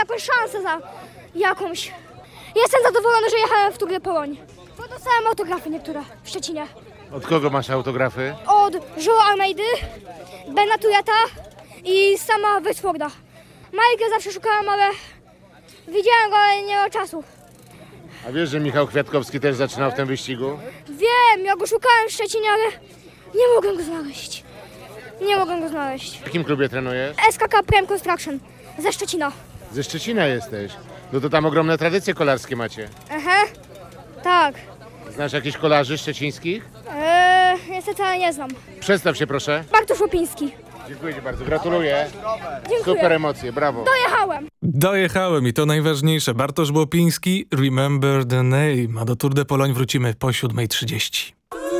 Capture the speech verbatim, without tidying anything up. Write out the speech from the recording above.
jakąś szansę za jakąś. Jestem zadowolony, że jechałem w Tour de Pologne. Bo dostałem autografy niektóre w Szczecinie. Od kogo masz autografy? Od Joe Almeidy, Bena Tuyata i sama Westforda. Majkę zawsze szukałem, ale widziałem go, ale nie miał czasu. A wiesz, że Michał Kwiatkowski też zaczynał w tym wyścigu? Wiem, ja go szukałem w Szczecinie, ale nie mogłem go znaleźć. Nie mogłem go znaleźć. W jakim klubie trenujesz? S K K Prime Construction ze Szczecina. Ze Szczecina jesteś. No to tam ogromne tradycje kolarskie macie. Aha, tak. Znasz jakichś kolarzy szczecińskich? Eee, niestety, ale nie znam. Przedstaw się proszę. Bartosz Łopiński. Dziękuję ci bardzo, gratuluję. Dziękuję. Super emocje, brawo. Dojechałem. Dojechałem i to najważniejsze. Bartosz Łopiński, Remember the Name. A do Tour de Pologne wrócimy po siódma trzydzieści.